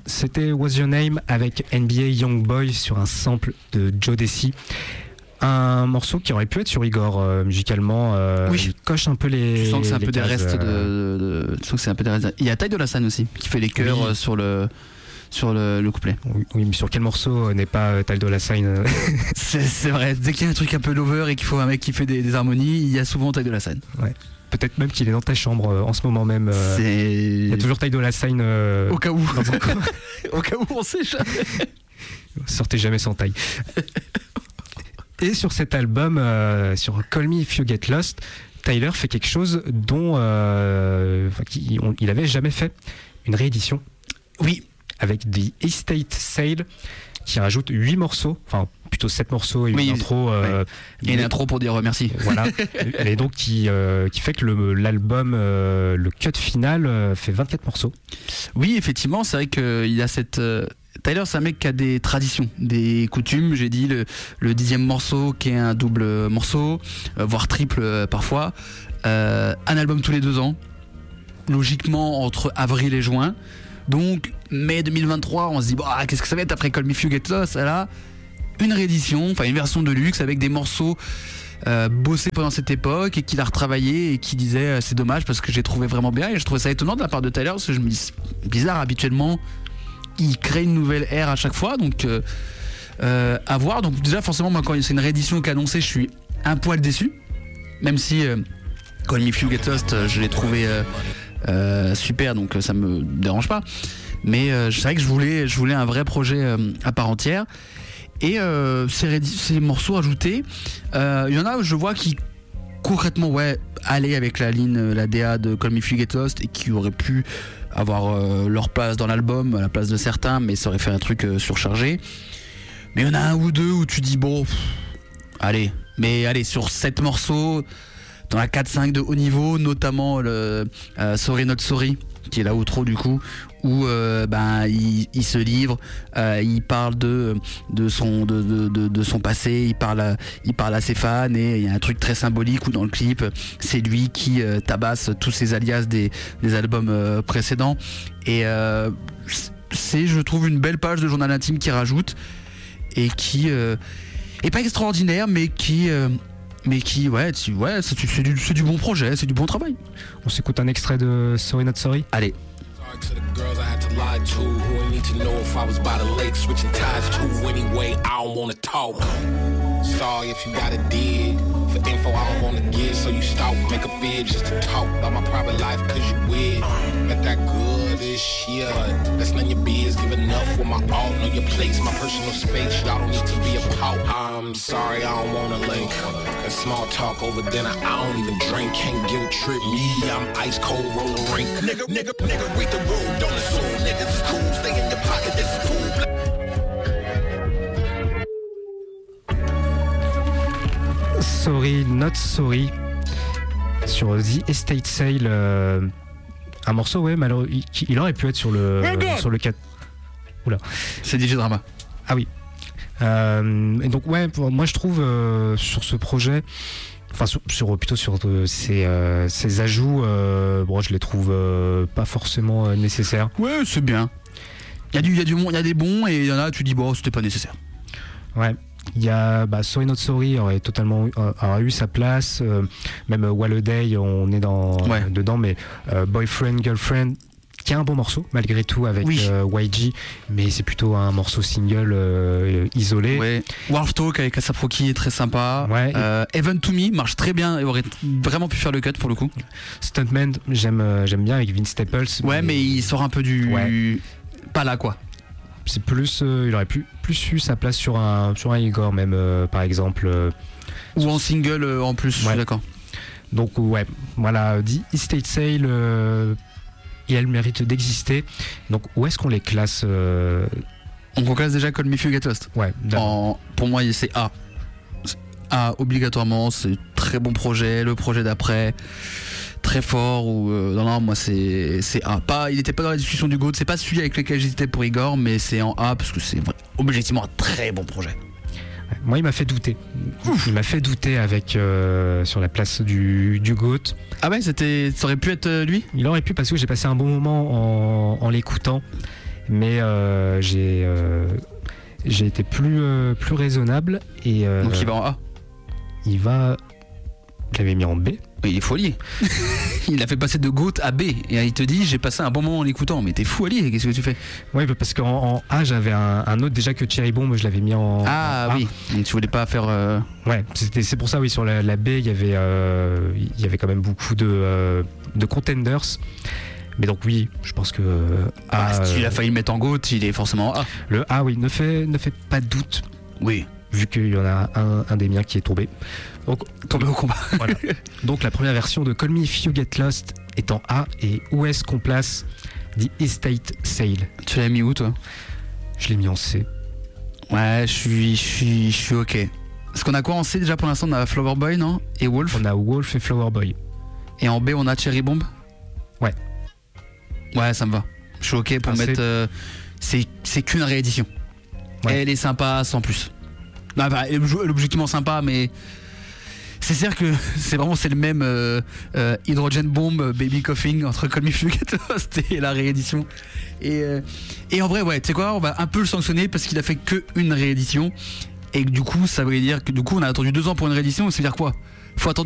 c'était What's Your Name avec NBA Youngboy sur un sample de Joe Desi. Un morceau qui aurait pu être sur Igor musicalement. Oui. Il coche un peu les. Tu sens que c'est un peu des cases, restes de. Tu sens que c'est un peu des restes. Il y a Ty Dolla $ign aussi qui fait les chœurs Oui. sur le couplet. Oui, mais sur quel morceau n'est pas Ty Dolla $ign C'est vrai. Dès qu'il y a un truc un peu lover et qu'il faut un mec qui fait des harmonies, il y a souvent Ty Dolla $ign. Ouais. Peut-être même qu'il est dans ta chambre en ce moment même. Il y a toujours Ty Dolla $ign. Au cas où. Dans un coin. Au cas où on sait jamais. Sortez jamais sans taille. Et sur cet album, sur Call Me If You Get Lost, Tyler fait quelque chose dont il avait jamais fait, une réédition. Oui. Avec The Estate Sale, qui rajoute 8 morceaux, enfin plutôt 7 morceaux et une intro. Et une intro pour dire merci. Voilà. Et donc qui fait que l'album, le cut final, fait 24 morceaux. Oui, effectivement, c'est vrai qu'il a cette. Tyler, c'est un mec qui a des traditions, des coutumes. J'ai dit le 10e morceau qui est un double morceau, voire triple parfois. Un album tous les 2 ans, logiquement entre avril et juin. Donc, mai 2023, on se dit, qu'est-ce que ça va être après Call Me If You Get Lost? Là, une réédition, enfin une version de luxe avec des morceaux bossés pendant cette époque et qu'il a retravaillé et qui disait c'est dommage parce que j'ai trouvé vraiment bien. Et je trouvais ça étonnant de la part de Tyler parce que je me dis, c'est bizarre, habituellement, il crée une nouvelle ère à chaque fois. Donc, à voir. Donc, déjà, forcément, moi, quand c'est une réédition qui est annoncée, je suis un poil déçu. Même si Call Me If You Get Lost, je l'ai trouvé. Super, donc ça me dérange pas, mais c'est vrai que je voulais un vrai projet à part entière. Et ces morceaux ajoutés, il y en a, je vois qui concrètement allaient avec la ligne, la DA de Call Me If You Get Lost et qui auraient pu avoir leur place dans l'album à la place de certains, mais ça aurait fait un truc surchargé. Mais il y en a un ou deux où tu dis allez, sur 7 morceaux, dans la 4-5 de haut niveau, notamment le Sorry Not Sorry, qui est la outro du coup, où il se livre, il parle de son passé, il parle à ses fans, et il y a un truc très symbolique où dans le clip, c'est lui qui tabasse tous ses alias des albums précédents. Et c'est, je trouve, une belle page de journal intime qui rajoute, et qui est pas extraordinaire, mais qui c'est du bon projet, c'est du bon travail. On s'écoute un extrait de Sorry Not Sorry. Allez. To the girls I had to lie to, who ain't need to know if I was by the lake, switching ties to. Anyway, I don't wanna talk. Sorry if you gotta dig for info I don't wanna give, so you stalk, make a fib just to talk about my private life, cause you weird. Let that good is shit. That's none of your biz, give enough with my all. Know your place, my personal space. Y'all don't need to be a pout. I'm sorry, I don't wanna link. That small talk over dinner, I don't even drink. Can't guilt trip me, I'm ice cold roller rink. Nigga, read the room, don't assume niggas is cool. Stay in your pocket, this is cool. Sorry Not Sorry sur The Estate Sale, un morceau malheureux, il aurait pu être sur le 4. Oula, c'est DJ Drama. Ah oui. Et donc moi je trouve sur ce projet, enfin plutôt sur ces ajouts, je les trouve pas forcément nécessaires. Ouais, c'est bien. Il y a des bons et il y en a tu dis c'était pas nécessaire. Ouais. Il y a Sorry Not Sorry aurait eu sa place, même Walladay on est dedans, mais Boyfriend Girlfriend qui est un bon morceau malgré tout avec YG, mais c'est plutôt un morceau single isolé. Ouais. Warp Talk avec Asap Rocky est très sympa. Ouais. Even To Me marche très bien et aurait vraiment pu faire le cut pour le coup. Stuntman j'aime bien avec Vince Staples. Ouais, mais il sort un peu pas là quoi. C'est plus, il aurait plus eu sa place sur un Igor même par exemple. Ou en single en plus. Je suis d'accord. Donc voilà, The Estate Sale, il a le mérite d'exister. Donc où est-ce qu'on les classe On classe déjà Call Me If You Get Lost. Ouais. Pour moi c'est A. A obligatoirement, c'est très bon projet. Le projet d'après, très fort. Non, moi c'est A. Il n'était pas dans la discussion du GOAT. C'est pas celui avec lequel j'hésitais pour Igor, mais c'est en A parce que c'est objectivement un très bon projet. Moi, il m'a fait douter. Il m'a fait douter avec sur la place du GOAT. Ah ouais, ça aurait pu être lui. Il aurait pu parce que j'ai passé un bon moment en l'écoutant. Mais j'ai été plus raisonnable et donc il va en A. Je l'avais mis en B. Il est fou allié. Il a fait passer de GOAT à B et il te dit j'ai passé un bon moment en l'écoutant. Mais t'es fou allié, qu'est-ce que tu fais? Oui, parce qu'en A j'avais un autre déjà que Cherry Bomb, je l'avais mis en A. Oui, donc tu voulais pas faire Ouais, c'est pour ça, oui, sur la B il y avait quand même beaucoup de contenders. Mais donc oui, je pense que A, si tu l'as failli le mettre en GOAT, il est forcément A. Le A, oui, ne fait pas de doute. Oui. Vu qu'il y en a un des miens qui est tombé. Donc, tombé au combat. Voilà. Donc la première version de Call Me If You Get Lost est en A. Et où est-ce qu'on place The Estate Sale? Tu l'as mis où toi? Je l'ai mis en C. Ouais, je suis ok. Parce qu'on a quoi en C déjà pour l'instant? On a Flower Boy, non? Et Wolf. On a Wolf et Flower Boy. Et en B on a Cherry Bomb. Ouais. Ouais, ça me va. Je suis ok pour mettre. C'est qu'une réédition. Ouais. Elle est sympa sans plus. Non, bah, elle est objectivement sympa, mais c'est sûr que c'est le même Hydrogen Bomb Baby Coughing entre Call Me If You Get Lost et la réédition. Et en vrai, ouais, tu sais quoi, on va un peu le sanctionner parce qu'il a fait qu'une réédition. Et du coup, ça veut dire que du coup, on a attendu 2 ans pour une réédition. Ça veut dire quoi? Faut attendre